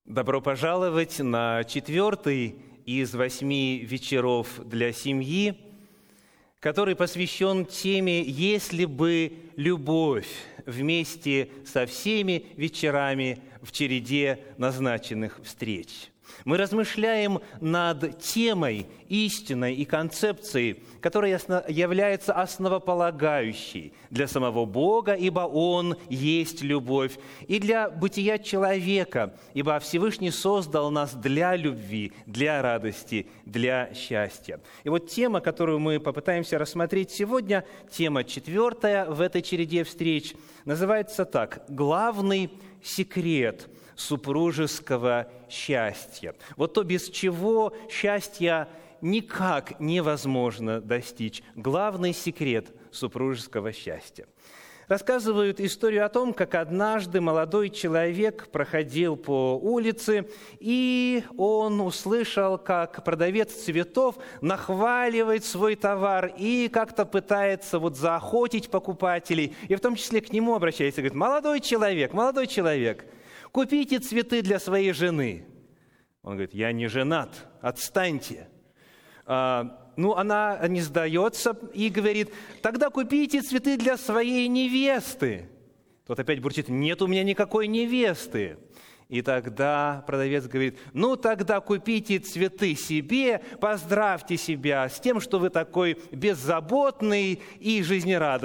Добро пожаловать на 4-й из 8 вечеров для семьи, который посвящен теме «Если бы любовь» вместе со всеми вечерами в череде назначенных встреч. Мы размышляем над темой, истиной и концепцией, которая является основополагающей для самого Бога, ибо Он есть любовь, и для бытия человека, ибо Всевышний создал нас для любви, для радости, для счастья. И вот тема, которую мы попытаемся рассмотреть сегодня, тема 4 в этой череде встреч, называется так: «Главный секрет супружеского счастья». Вот то, без чего счастья никак невозможно достичь. Главный секрет супружеского счастья. Рассказывают историю о том, как однажды молодой человек проходил по улице, и он услышал, как продавец цветов нахваливает свой товар и как-то пытается заохотить покупателей, и в том числе к нему обращается, говорит: молодой человек, купите цветы для своей жены. Он говорит: я не женат, отстаньте. Она не сдается и говорит: тогда купите цветы для своей невесты. Тот опять бурчит: нет у меня никакой невесты. И тогда продавец говорит: тогда купите цветы себе, поздравьте себя с тем, что вы такой беззаботный и жизнерадостный.